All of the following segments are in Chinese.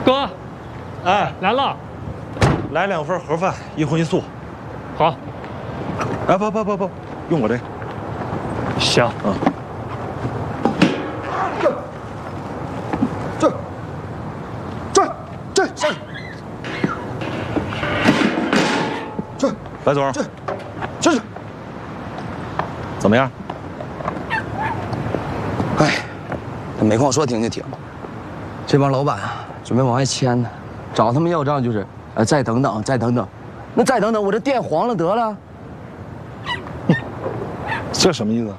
哥， 哎， 来了， 来2份盒饭，1荤1素。 好。 哎，不，用我这个。 行。 嗯。这，白总，这，怎么样？ 哎，煤矿说停就停，这帮老板啊，准备往外迁呢，找他们要账就是，再等等，再等等，那再等等，我这店黄了得了。 这什么意思？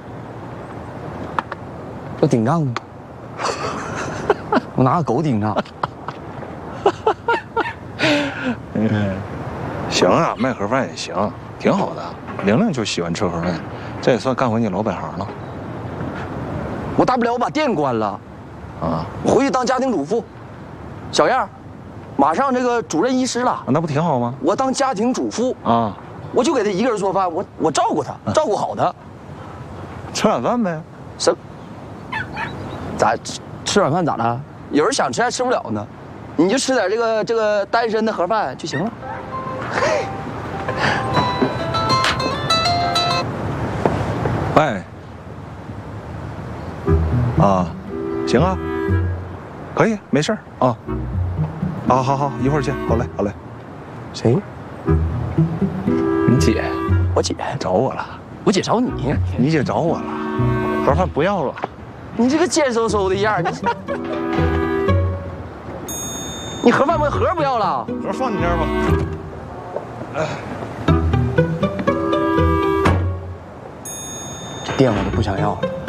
要顶账呢？我拿个狗顶账。 行啊，卖盒饭也行，挺好的。玲玲就喜欢吃盒饭，这也算干回你老本行了。 我大不了我把店关了， 啊， 我回去当家庭主妇。小样，马上这个主任医师了， 那不挺好吗？ 我当家庭主妇啊， 我就给他一个人做饭，我照顾他，照顾好他。 吃晚饭呗。 什？咋吃晚饭咋了？有人想吃还吃不了呢，你就吃点这个单身的盒饭就行了。 喂。啊，行啊，可以，没事啊。好，一会儿见。好嘞。 谁？ 你姐。 我姐找我了。 我姐找你？ 你姐找我了。盒饭不要了。 你这个贱嗖嗖的样儿，你盒饭盒不要了？ 盒放你这儿吧。 这店我就不想要了。